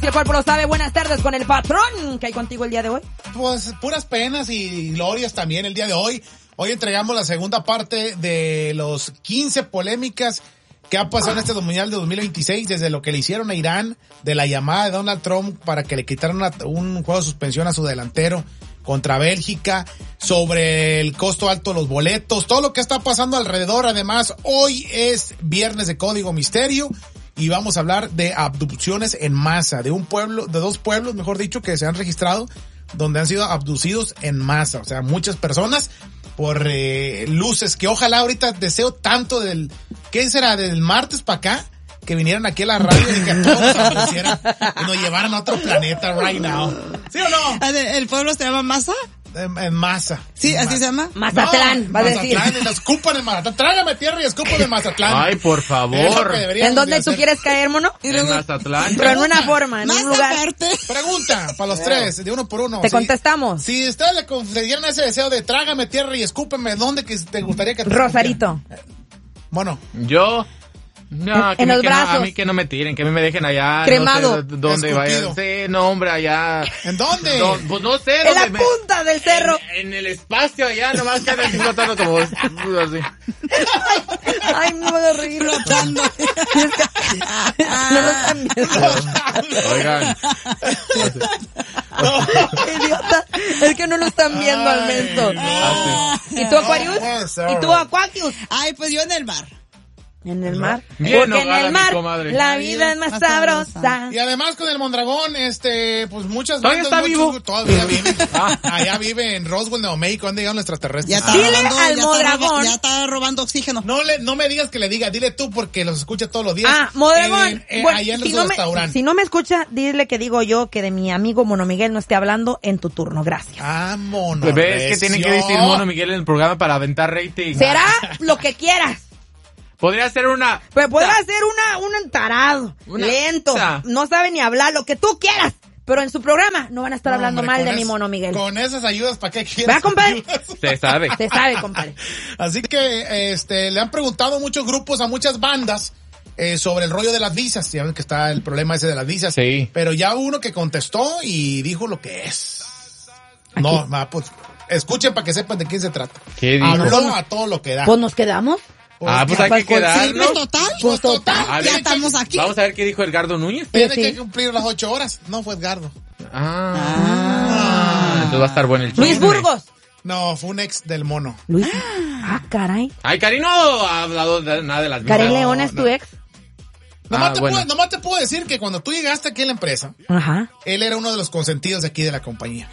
Si el cuerpo lo sabe, buenas tardes con el patrón. ¿Qué hay contigo el día de hoy? Pues puras penas y glorias también el día de hoy. Hoy entregamos la segunda parte de los 15 polémicas que ha pasado en este Mundial de 2026, desde lo que le hicieron a Irán, de la llamada de Donald Trump para que le quitaran un juego de suspensión a su delantero contra Bélgica, sobre el costo alto de los boletos, todo lo que está pasando alrededor. Además, hoy es viernes de Código Misterio y vamos a hablar de abducciones en masa, de dos pueblos, mejor dicho, que se han registrado donde han sido abducidos en masa, o sea, muchas personas por luces, que ojalá ahorita deseo tanto ¿qué será? Del martes para acá, que vinieran aquí a la radio y que a todos nos abducieran y nos llevaran a otro planeta right now. ¿Sí o no? ¿El pueblo se llama Masa? En masa. ¿Sí? ¿Así se llama? Mazatlán, no, va a decir. Mazatlán, y nos escupan en Mazatlán. Trágame tierra y escupan en Mazatlán. Ay, por favor. ¿En dónde tú quieres caer, mono? En Mazatlán. Pero en una forma, en un lugar. Pregunta para los tres, de uno por uno. Te contestamos. Si ustedes le concedieran ese deseo de trágame tierra y escúpeme, ¿dónde que te gustaría que te Rosarito. Bueno. Yo... No, en los brazos. A mí que no me tiren, que a mí me dejen allá. Cremado. No sé dónde vayan. Sí, no, hombre, allá. ¿En dónde? Pues no sé. En la punta del cerro. En el espacio allá, nomás que andan flotando como así. Ay, me voy a reír. Flotando. No lo están viendo. Oigan. Idiota. Es que no lo están viendo al menso. ¿Y tú, Aquarius? ¿Y tú, Aquatius? Ay, pues yo en el mar. En el mar. Bien, porque en el mar la vida es más sabrosa. Y además con el Mondragón, pues muchas ¿Todavía bandas, está vivo? Todavía vive. Allá vive en Roswell, Nuevo México, donde llegan los extraterrestres. Ya está robando oxígeno. No me digas que le diga, dile tú porque los escucha todos los días. Mondragón. Allá en su restaurante. Si no me escucha, dile que digo yo que de mi amigo Mono Miguel no esté hablando en tu turno. Gracias. Mono. ¿Ves que tiene que decir Mono Miguel en el programa para aventar rating? Será lo que quieras. Podría ser una... Pues podría ser un tarado, lento, no sabe ni hablar, lo que tú quieras. Pero en su programa no van a estar hablando mal de mi Mono Miguel. Con esas ayudas, ¿para qué quieres? ¿Va, compadre? Se sabe. Se sabe, compadre. Así que le han preguntado muchos grupos a muchas bandas sobre el rollo de las visas. Ya ven que está el problema ese de las visas. Sí. Pero ya uno que contestó y dijo lo que es. Aquí. No, pues escuchen para que sepan de quién se trata. ¿Qué dijo? Habló a todo lo que da. Pues nos quedamos. Pues hay que quedarnos. Pues total. Ya estamos aquí. Vamos a ver qué dijo Edgardo Núñez. Tiene que cumplir las 8 horas. No fue Edgardo. Entonces va a estar bueno el chisme. Luis Burgos. No, fue un ex del Mono. Luis. Caray. Ay, Cari no ha hablado nada de las visas. Cari León es tu ex. Nomás te puedo decir que cuando tú llegaste aquí a la empresa, él era uno de los consentidos de aquí de la compañía.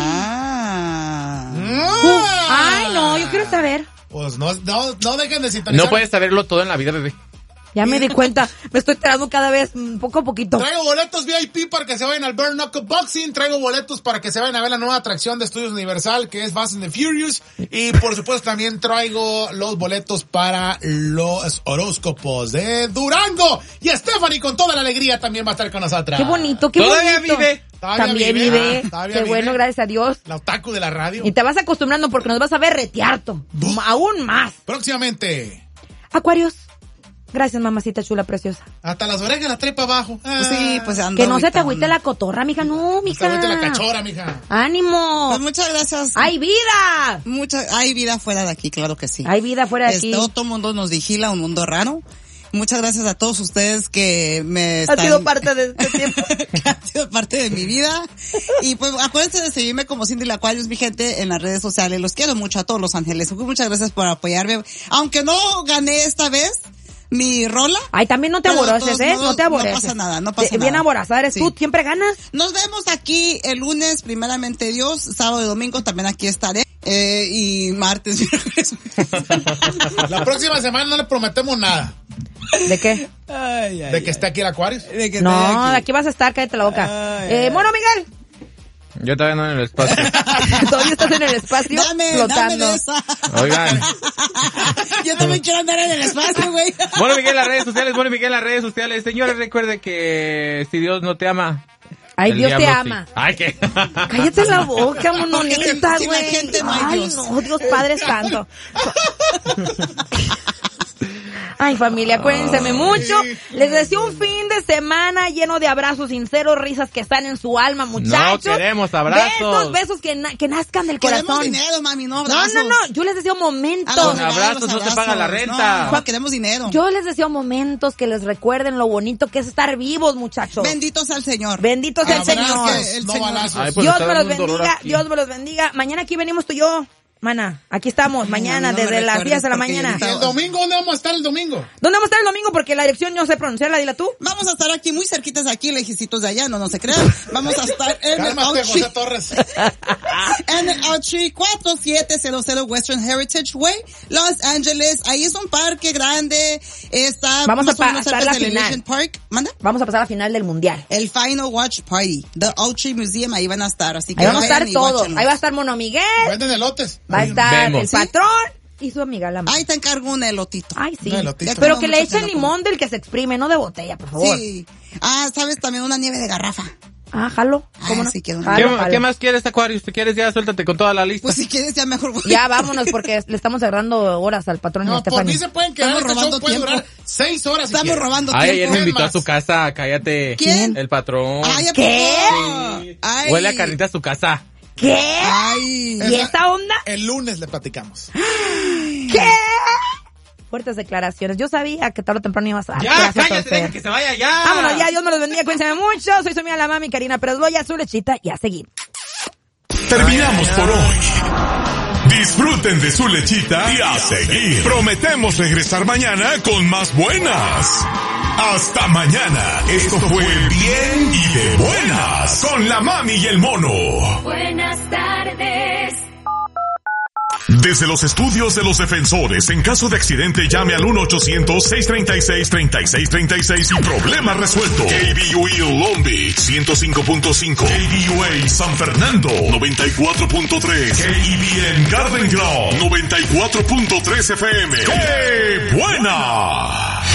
Ay, no, yo quiero saber. Pues no dejen de sintonizar. No puedes saberlo todo en la vida, bebé. Ya me di cuenta, me estoy enterando cada vez poco a poquito. Traigo boletos VIP para que se vayan al Bare Knuckle Boxing. Traigo boletos para que se vayan a ver la nueva atracción de Estudios Universal, que es Fast and the Furious. Y por supuesto también traigo los boletos para los horóscopos de Durango. Y Stephanie con toda la alegría también va a estar con nosotras. Qué bonito, qué ¿Todavía bonito. vive? También vive. Qué bueno, gracias a Dios. La otaku de la radio. Y te vas acostumbrando porque nos vas a ver retearto. Aún más. Próximamente. Acuarios. Gracias, mamacita chula preciosa. Hasta las orejas las trae para abajo. Sí, pues ando. Que no se te agüite la cotorra, mija. No, mija. No se te agüite la cachora, mija. ¡Ánimo! Pues muchas gracias. ¡Hay vida! Hay vida fuera de aquí, claro que sí. Hay vida fuera de aquí. Todo mundo nos vigila, un mundo raro. Muchas gracias a todos ustedes que me Han sido parte de este tiempo. que han sido parte de mi vida. Y pues acuérdense de seguirme como Cindy la Aquarius, mi gente, en las redes sociales. Los quiero mucho a todos los ángeles. Muchas gracias por apoyarme. Aunque no gané esta vez mi rola. Ay, también no te aboroces, no te aboroces. No pasa nada, no pasa nada. Bien aborazada eres tú, siempre ganas. Nos vemos aquí el lunes, primeramente Dios, sábado y domingo también aquí estaré. Y martes, miércoles. La próxima semana no le prometemos nada. ¿De qué? De que esté aquí el Aquarius. No, de aquí vas a estar, cállate la boca. Mono Miguel. Yo todavía no en el espacio. Todavía estás en el espacio flotando. Dame de esa. Oigan. Yo también quiero andar en el espacio, güey. Mono Miguel en las redes sociales, Mono Miguel en las redes sociales. Señores, recuerde que si Dios no te ama, ay, Dios te ama. Sí. Ay, ¿qué? Cállate la boca, mononita, güey. Ay, gente no hay Dios. no, Dios Padre Santo. Ay, familia, cuídense mucho. Les deseo un fin de semana lleno de abrazos sinceros, risas que están en su alma, muchachos. No queremos abrazos. Besos que nazcan del corazón. Queremos dinero, mami, no abrazos. No. Yo les deseo momentos. Con abrazos no se paga la renta. No, queremos dinero. Yo les deseo momentos que les recuerden lo bonito que es estar vivos, muchachos. Benditos al Señor. Benditos al Señor. No balazos. Ay, pues Dios está me los dando un dolor bendiga, aquí. Dios me los bendiga. Mañana aquí venimos tú y yo. Mana, aquí estamos, mañana, no me desde las recuerdes 10 de la porque mañana. ahorita- ¿Y el domingo dónde vamos a estar el domingo? ¿Dónde vamos a estar el domingo? Porque la dirección yo no sé pronunciarla, dila tú. Vamos a estar aquí muy cerquitas de aquí, lejicitos de allá, no se crean. Vamos a estar en el Cálmate, Auchi, José Torres. en el Auchi 4700 Western Heritage Way, Los Ángeles. Ahí es un parque grande. Está Vamos más a o menos pasar cerca la del final. Mission Park. ¿Manda? Vamos a pasar a la final del mundial. El Final Watch Party, The Auchi Museum, ahí van a estar, así que Ahí vamos a estar vayan y todos. guáchenlos. Ahí va a estar Mono Miguel, Venden elotes. va a estar Vemos. el patrón y su amiga la mamá. Ahí te encargo un elotito. Ay, sí. No, elotito. Pero Ya que tengo le mucho echen que no limón del que se exprime, no de botella, por favor. Sí. Ah, ¿sabes? También una nieve de garrafa. Ah, jalo. ¿Cómo Ah, no? sí, quiero. Jalo, jalo. ¿Qué más quieres, Aquarius? ¿Te quieres ya? Suéltate con toda la lista. Pues si quieres ya mejor voy. Ya vámonos porque le estamos cerrando horas al patrón y a No, por mí Stephanie. se pueden quedar. Estamos Este show robando puede tiempo. durar 6 horas. si Estamos quieren. robando Ay, ayer tiempo. me invitó a más. su casa, cállate. ¿Quién? El patrón. Ay, ¿a ¿Qué? poco? Sí. Ay. Huele a carnita a su casa. ¿Qué? Ay. ¿Y esta onda? El lunes le platicamos. ¿Qué? Fuertes declaraciones. Yo sabía que tarde o temprano ibas a... Ya, Gracias a cállate, usted. deja que se vaya ya. Vámonos ya, Dios me los bendiga, cuídense mucho. Soy su amiga la mami Karina Pérez Loya, su lechita y a seguir. Terminamos por hoy. Disfruten de su lechita y a seguir. Prometemos regresar mañana con más buenas. Hasta mañana. Esto fue Bien y de Buenas con la mami y el mono. Buenas tardes. Desde los estudios de los defensores, en caso de accidente llame al 1-800-636-3636 y problema resuelto. KBUE Long Beach 105.5, KBUA San Fernando 94.3, KEBN Garden Grove 94.3 FM. ¡Qué buena!